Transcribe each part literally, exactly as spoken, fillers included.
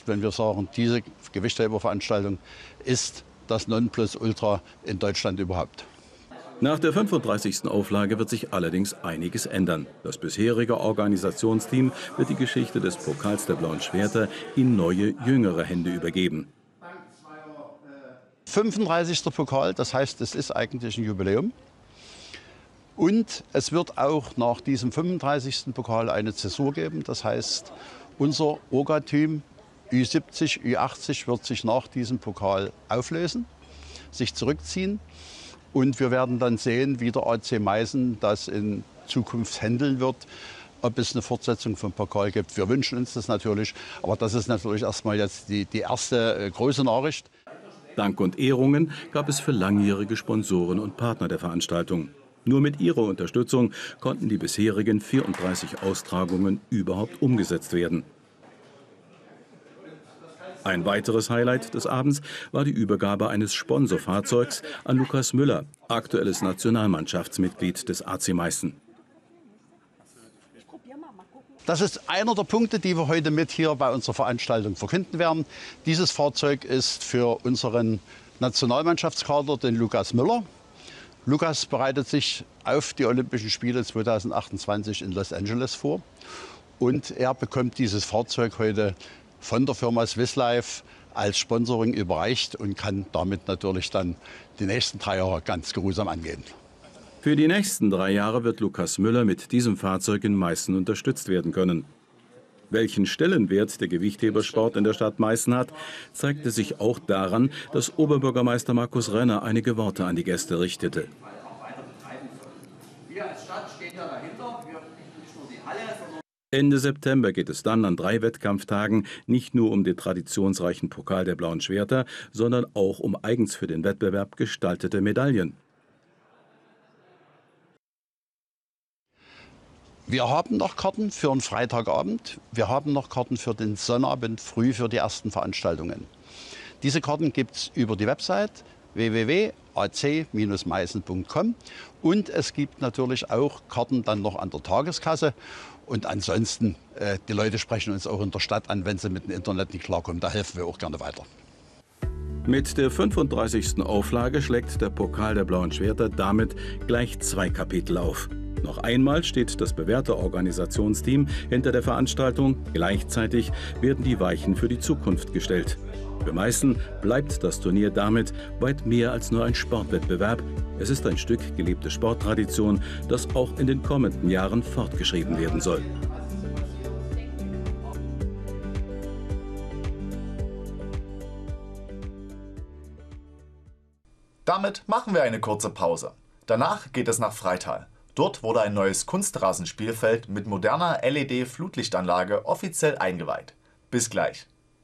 wenn wir sagen, diese Gewichtheberveranstaltung ist das Nonplusultra in Deutschland überhaupt. Nach der fünfunddreißigsten Auflage wird sich allerdings einiges ändern. Das bisherige Organisationsteam wird die Geschichte des Pokals der Blauen Schwerter in neue, jüngere Hände übergeben. fünfunddreißigster Pokal, das heißt, es ist eigentlich ein Jubiläum. Und es wird auch nach diesem fünfunddreißigsten Pokal eine Zäsur geben. Das heißt, unser Orga-Team Ü siebzig, Ü achtzig wird sich nach diesem Pokal auflösen, sich zurückziehen. Und wir werden dann sehen, wie der A C Meißen das in Zukunft handeln wird, ob es eine Fortsetzung vom Pokal gibt. Wir wünschen uns das natürlich, aber das ist natürlich erstmal jetzt die, die erste äh, große Nachricht. Dank und Ehrungen gab es für langjährige Sponsoren und Partner der Veranstaltung. Nur mit ihrer Unterstützung konnten die bisherigen vierunddreißig Austragungen überhaupt umgesetzt werden. Ein weiteres Highlight des Abends war die Übergabe eines Sponsorfahrzeugs an Lukas Müller, aktuelles Nationalmannschaftsmitglied des A C Meißen. Das ist einer der Punkte, die wir heute mit hier bei unserer Veranstaltung verkünden werden. Dieses Fahrzeug ist für unseren Nationalmannschaftskader, den Lukas Müller. Lukas bereitet sich auf die Olympischen Spiele zweitausendachtundzwanzig in Los Angeles vor. Und er bekommt dieses Fahrzeug heute von der Firma Swiss Life als Sponsoring überreicht und kann damit natürlich dann die nächsten drei Jahre ganz geruhsam angehen. Für die nächsten drei Jahre wird Lukas Müller mit diesem Fahrzeug in Meißen unterstützt werden können. Welchen Stellenwert der Gewichthebersport in der Stadt Meißen hat, zeigte sich auch daran, dass Oberbürgermeister Markus Renner einige Worte an die Gäste richtete. Wir als Stadt stehen ja dahinter. Wir nicht nur die Halle, sondern Ende September geht es dann an drei Wettkampftagen nicht nur um den traditionsreichen Pokal der Blauen Schwerter, sondern auch um eigens für den Wettbewerb gestaltete Medaillen. Wir haben noch Karten für einen Freitagabend. Wir haben noch Karten für den Sonnabend früh für die ersten Veranstaltungen. Diese Karten gibt es über die Website w w w punkt a c Bindestrich meißen punkt com und es gibt natürlich auch Karten dann noch an der Tageskasse. Und ansonsten, äh, die Leute sprechen uns auch in der Stadt an, wenn sie mit dem Internet nicht klarkommen. Da helfen wir auch gerne weiter. Mit der fünfunddreißigsten Auflage schlägt der Pokal der Blauen Schwerter damit gleich zwei Kapitel auf. Noch einmal steht das bewährte Organisationsteam hinter der Veranstaltung. Gleichzeitig werden die Weichen für die Zukunft gestellt. Für Meißen bleibt das Turnier damit weit mehr als nur ein Sportwettbewerb. Es ist ein Stück gelebte Sporttradition, das auch in den kommenden Jahren fortgeschrieben werden soll. Damit machen wir eine kurze Pause. Danach geht es nach Freital. Dort wurde ein neues Kunstrasenspielfeld mit moderner L E D-Flutlichtanlage offiziell eingeweiht. Bis gleich.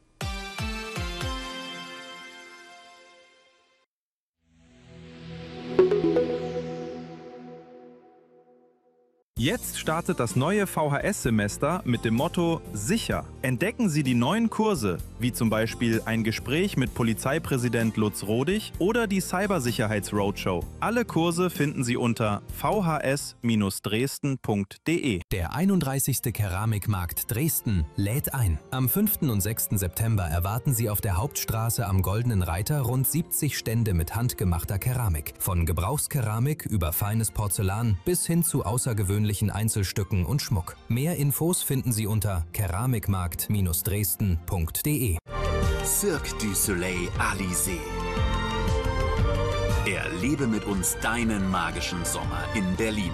Jetzt startet das neue V H S-Semester mit dem Motto Sicher. Entdecken Sie die neuen Kurse, wie zum Beispiel ein Gespräch mit Polizeipräsident Lutz Rodig oder die Cybersicherheits-Roadshow. Alle Kurse finden Sie unter v h s Bindestrich dresden punkt de. Der einunddreißigste Keramikmarkt Dresden lädt ein. Am fünften und sechsten September erwarten Sie auf der Hauptstraße am Goldenen Reiter rund siebzig Stände mit handgemachter Keramik. Von Gebrauchskeramik über feines Porzellan bis hin zu außergewöhnlichen Einzelstücken und Schmuck. Mehr Infos finden Sie unter keramikmarkt Bindestrich dresden punkt de. Cirque du Soleil Alizé. Erlebe mit uns deinen magischen Sommer in Berlin.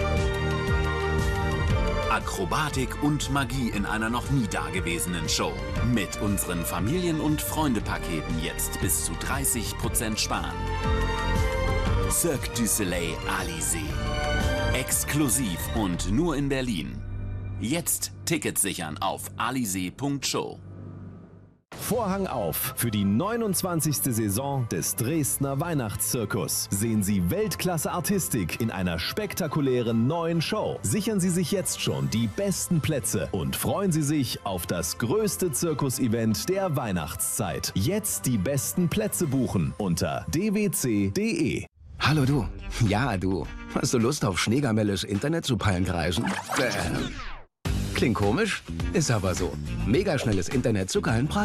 Akrobatik und Magie in einer noch nie dagewesenen Show. Mit unseren Familien- und Freunde-Paketen jetzt bis zu dreißig Prozent sparen. Cirque du Soleil Alizé. Exklusiv und nur in Berlin. Jetzt Tickets sichern auf alizé punkt show. Vorhang auf für die neunundzwanzigste Saison des Dresdner Weihnachtszirkus. Sehen Sie Weltklasse-Artistik in einer spektakulären neuen Show. Sichern Sie sich jetzt schon die besten Plätze und freuen Sie sich auf das größte Zirkus-Event der Weihnachtszeit. Jetzt die besten Plätze buchen unter d w c punkt de. Hallo du. Ja, du. Hast du Lust auf schneegamelles Internet zu Pallenkreisen? Äh. Klingt komisch, ist aber so. Mega schnelles Internet zu geilen Preisen.